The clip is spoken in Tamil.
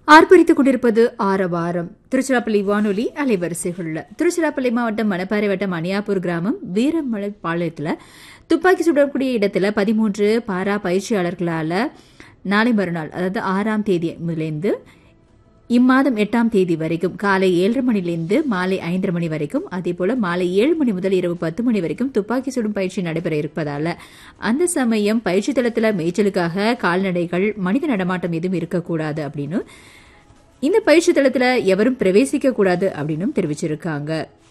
ஆர்ப்பரித்துக் கொண்டிருப்பது ஆரவாரம் திருச்சிராப்பள்ளி வானொலி அலைவரிசைகளில். திருச்சிராப்பள்ளி மாவட்டம் மணப்பாறை வட்டம் அணியாப்பூர் கிராமம் வீரமலை பாளையத்தில் துப்பாக்கி சுடக்கூடிய இடத்துல 13 பாரா பயிற்சியாளர்களால் நாளை மறுநாள் அதாவது 6ஆம் தேதி முதலேருந்து இம்மாதம் 8ஆம் தேதி வரைக்கும் காலை 7:30 மணிலிருந்து மாலை 5:30 மணி வரைக்கும், அதேபோல மாலை 7 மணி முதல் இரவு 10 மணி வரைக்கும் துப்பாக்கி சுடும் பயிற்சி நடைபெற இருப்பதால அந்த சமயம் பயிற்சி தளத்தில் மேய்ச்சலுக்காக கால்நடைகள் மனித நடமாட்டம் எதுவும் இருக்கக்கூடாது அப்படின்னு, இந்த பயிற்சி தளத்தில் எவரும் பிரவேசிக்க கூடாது அப்படின்னு தெரிவிச்சிருக்காங்க.